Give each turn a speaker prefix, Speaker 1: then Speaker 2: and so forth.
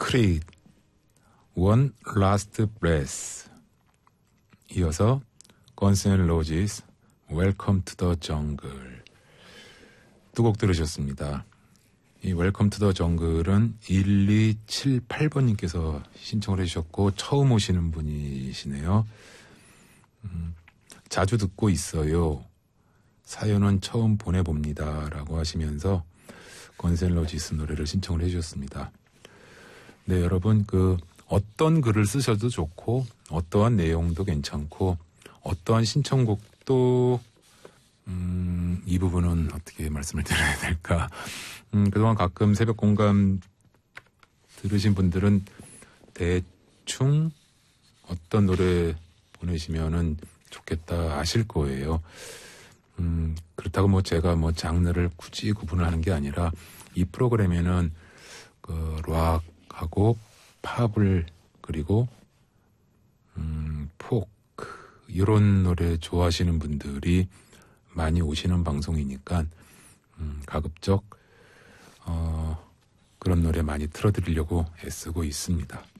Speaker 1: Creed, One Last Breath. 이어서 Guns N' Roses, Welcome to the Jungle. 두 곡 들으셨습니다. 이 Welcome to the Jungle은 1278번님께서 신청을 해주셨고 처음 오시는 분이시네요. 자주 듣고 있어요. 사연은 처음 보내봅니다. 라고 하시면서 Guns N' Roses 노래를 신청을 해주셨습니다. 네, 여러분, 어떤 글을 쓰셔도 좋고, 어떠한 내용도 괜찮고, 어떠한 신청곡도, 이 부분은 어떻게 말씀을 드려야 될까. 그동안 가끔 새벽 공감 들으신 분들은 대충 어떤 노래 보내시면은 좋겠다 아실 거예요. 그렇다고 제가 장르를 굳이 구분을 하는 게 아니라 이 프로그램에는 락하고 팝을 그리고 포크 이런 노래 좋아하시는 분들이 많이 오시는 방송이니까 가급적 그런 노래 많이 틀어드리려고 애쓰고 있습니다.